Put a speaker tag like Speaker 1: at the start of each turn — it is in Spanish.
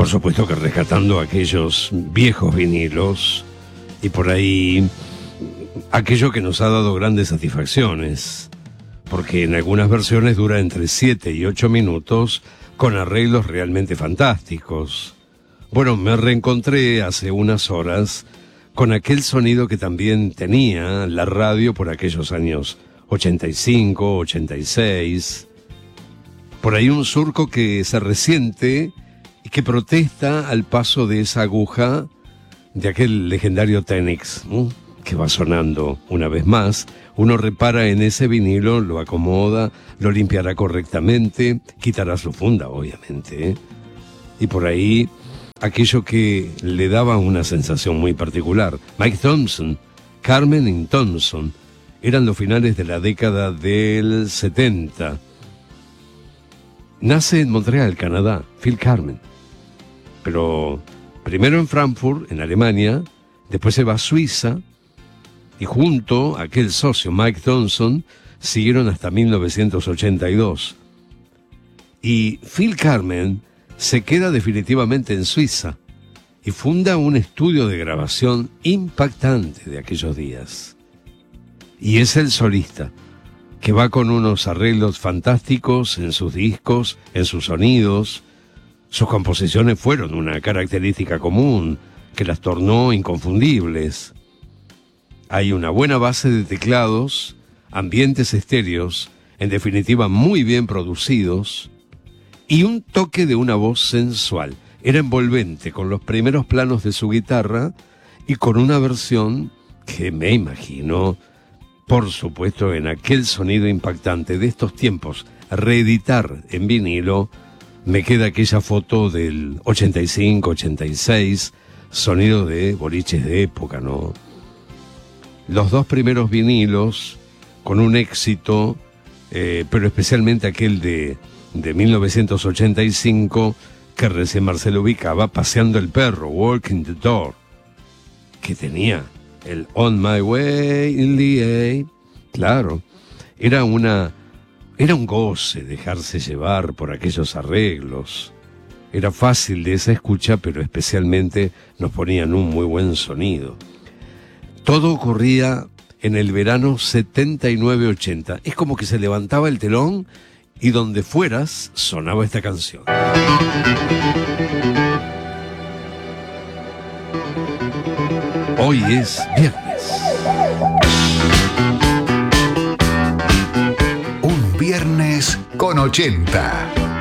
Speaker 1: Por supuesto que rescatando aquellos viejos vinilos y por ahí aquello que nos ha dado grandes satisfacciones, porque en algunas versiones dura entre 7 y 8 minutos con arreglos realmente fantásticos. Bueno, me reencontré hace unas horas con aquel sonido que también tenía la radio por aquellos años 85, 86. Por ahí un surco que se resiente y que protesta al paso de esa aguja de aquel legendario Technics, que va sonando una vez más. Uno repara en ese vinilo, lo acomoda, lo limpiará correctamente, quitará su funda, obviamente. Y por ahí, aquello que le daba una sensación muy particular. Mike Thompson, Carmen y Thompson, eran los finales de la década del 70. Nace en Montreal, Canadá, Phil Carmen. Pero primero en Frankfurt, en Alemania, después se va a Suiza, y junto a aquel socio, Mike Thompson, siguieron hasta 1982. Y Phil Carmen se queda definitivamente en Suiza y funda un estudio de grabación impactante de aquellos días. Y es el solista, que va con unos arreglos fantásticos en sus discos, en sus sonidos. Sus composiciones fueron una característica común que las tornó inconfundibles. Hay una buena base de teclados, ambientes estéreos, en definitiva muy bien producidos, y un toque de una voz sensual. Era envolvente con los primeros planos de su guitarra y con una versión que me imagino, por supuesto, en aquel sonido impactante de estos tiempos, reeditar en vinilo. Me queda aquella foto del 85, 86, sonido de boliches de época, ¿no? Los dos primeros vinilos, con un éxito, pero especialmente aquel de 1985, que recién Marcelo ubicaba, Paseando el perro, Walking the Dog, que tenía el On My Way in the A. Claro, era un goce dejarse llevar por aquellos arreglos. Era fácil de esa escucha, pero especialmente nos ponían un muy buen sonido. Todo ocurría en el verano 79-80. Es como que se levantaba el telón y donde fueras sonaba esta canción. Hoy es viernes.
Speaker 2: Un viernes con 80.